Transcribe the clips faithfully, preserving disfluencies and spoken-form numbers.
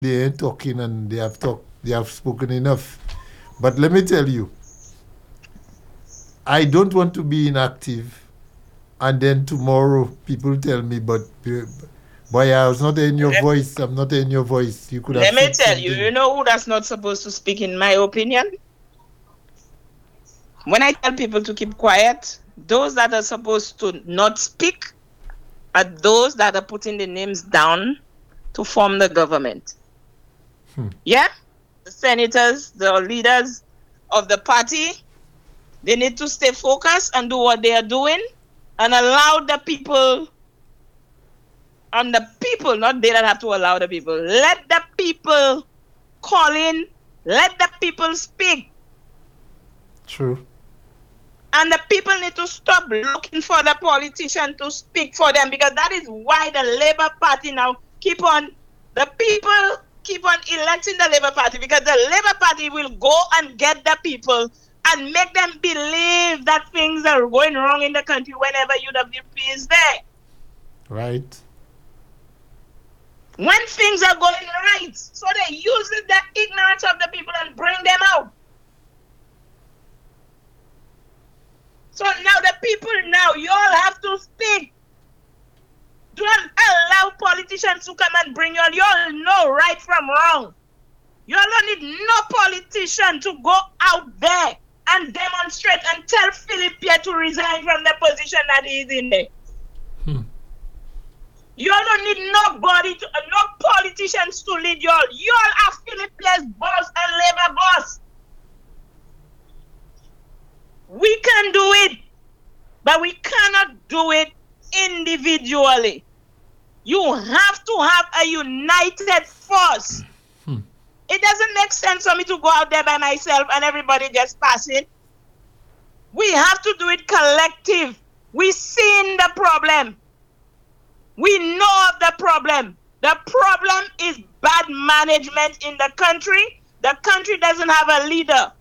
they ain't talking and they have talked, they have spoken enough. But let me tell you, I don't want to be inactive, and then tomorrow people tell me, but uh, boy, I was not in your Let, voice. I'm not in your voice. You could have let me said tell you, something. you know who that's not supposed to speak, in my opinion? When I tell people to keep quiet, those that are supposed to not speak are those that are putting the names down to form the government. Hmm. Yeah? The senators, the leaders of the party, they need to stay focused and do what they are doing and allow the people, and the people, not they that have to allow the people. Let the people call in, let the people speak. True. And the people need to stop looking for the politician to speak for them, because that is why the Labour Party now keep on, the people keep on electing the Labour Party, because the Labour Party will go and get the people and make them believe that things are going wrong in the country whenever U W P is there. Right. When things are going right, so they use the ignorance of the people and bring them out. So now the people now, you all have to speak. Do not allow politicians to come and bring you all. You all know right from wrong. You all don't need no politician to go out there and demonstrate and tell Philip Pierre to resign from the position that he is in there. Hmm. You all don't need nobody, to, uh, no politicians to lead you all. You all are Philip Pierre's boss and Labour boss. We can do it, but we cannot do it individually. You have to have a united force. Hmm. It doesn't make sense for me to go out there by myself and everybody just passing. We have to do it collective. We seen the problem. We know of the problem. The problem is bad management in the country. The country doesn't have a leader.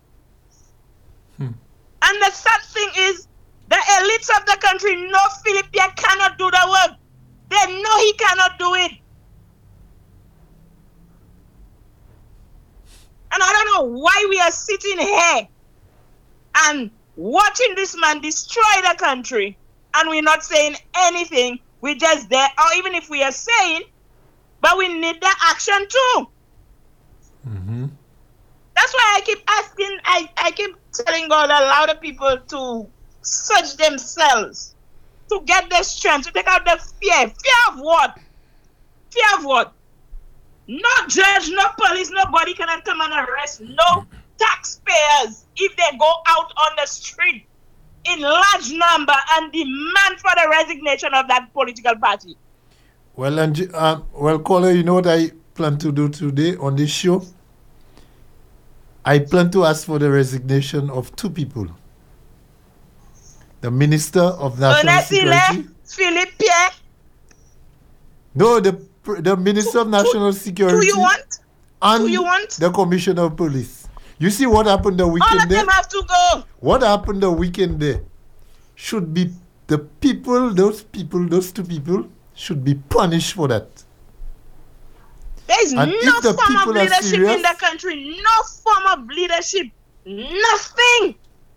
And the sad thing is, the elites of the country know Philip Pierre cannot do the work. They know he cannot do it. And I don't know why we are sitting here and watching this man destroy the country, and we're not saying anything. We're just there, or even if we are saying, but we need the action too. Mm-hmm. That's why I keep asking, I, I keep telling God, allow the people to search themselves, to get the strength, to take out the fear. Fear of what? Fear of what? No judge, no police, nobody cannot come and arrest no taxpayers if they go out on the street in large number and demand for the resignation of that political party. Well, and uh, well, caller, you know what I plan to do today on this show? I plan to ask for the resignation of two people. The Minister of National Onasile, Security. Philip Pierre. No, the the Minister of National Security. Who you want? And Who you want? the Commissioner of Police. You see what happened the weekend All of there? them have to go. What happened the weekend there should be the people, those people, those two people should be punished for that. There is And no if the form of people are leadership serious- in the country. No form of leadership. Nothing.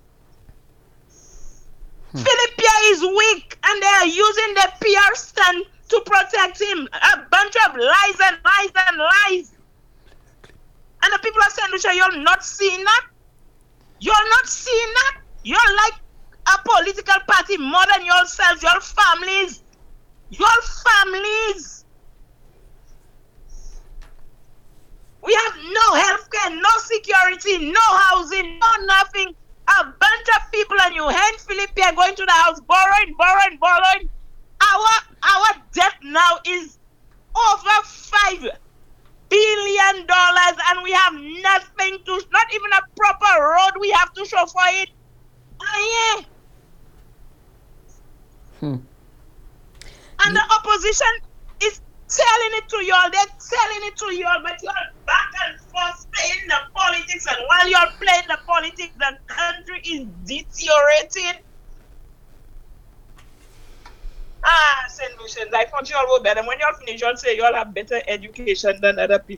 Philip Pierre is weak, and they are using the P R stand to protect him. A bunch of lies and lies and lies. And the people of Saint Lucia, you're not seeing that? You're not seeing that? You're like a political party more than yourselves, your families. Your families. We have no healthcare, no security, no housing, no nothing. A bunch of people, and you hand Philip Pierre going to the house, borrowing, borrowing, borrowing. Our our debt now is over five billion dollars, and we have nothing to, not even a proper road we have to show for it. Ah, yeah. Hmm. And the opposition is telling it to y'all. They're telling it to y'all, but you're back and forth playing the politics, and while you're playing the politics, the country is deteriorating. Ah, Saint Lucians, I thought you all were better. When you all finish, you all say you all have better education than other people.